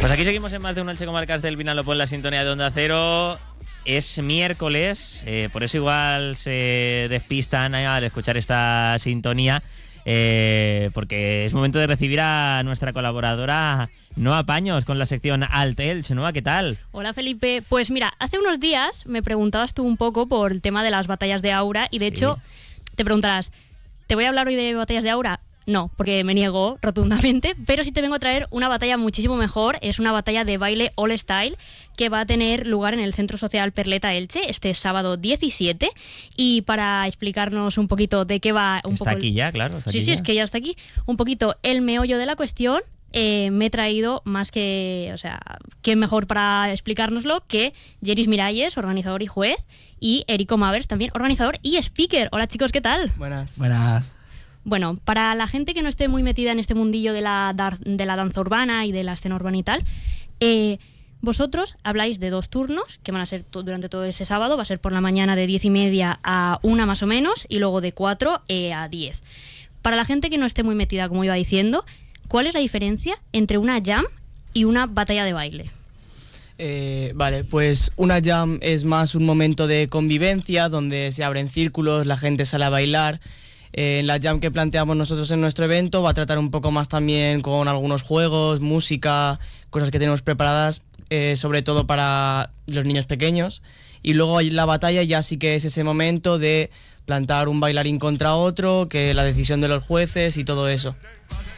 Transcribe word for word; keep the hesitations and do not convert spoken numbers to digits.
Pues aquí seguimos en Más de un Elche Comarcas del Vinalopó en la sintonía de Onda Cero. Es miércoles, eh, por eso igual se despistan al escuchar esta sintonía, eh, porque es momento de recibir a nuestra colaboradora Noa Paños con la sección Alt Elche. Noa, ¿qué tal? Hola Felipe, pues mira, hace unos días me preguntabas tú un poco por el tema de las batallas de Aura y de Sí. hecho te preguntarás, ¿te voy a hablar hoy de batallas de Aura? No, porque me niego rotundamente, pero sí te vengo a traer una batalla muchísimo mejor. Es una batalla de baile All Style que va a tener lugar en el Centro Social Perleta Elche este sábado diecisiete. Y para explicarnos un poquito de qué va... un Está poco aquí el... ya, claro. Está Sí, aquí sí, ya. es que ya está aquí. Un poquito el meollo de la cuestión. Eh, me he traído más que, o sea, qué mejor para explicárnoslo que Jeris Miralles, organizador y juez, y Erico Mavers, también organizador y speaker. Hola chicos, ¿qué tal? Buenas. Buenas. Bueno, para la gente que no esté muy metida en este mundillo de la, dar, de la danza urbana y de la escena urbana y tal, eh, vosotros habláis de dos turnos que van a ser to- durante todo ese sábado. Va a ser por la mañana de diez y media a una más o menos y luego de cuatro eh, a diez. Para la gente que no esté muy metida, como iba diciendo, ¿cuál es la diferencia entre una jam y una batalla de baile? Eh, vale, pues una jam es más un momento de convivencia donde se abren círculos, la gente sale a bailar. Eh, en la jam que planteamos nosotros en nuestro evento va a tratar un poco más también con algunos juegos, música, cosas que tenemos preparadas, eh, sobre todo para los niños pequeños. Y luego ahí la batalla ya sí que es ese momento de plantar un bailarín contra otro, que la decisión de los jueces y todo eso.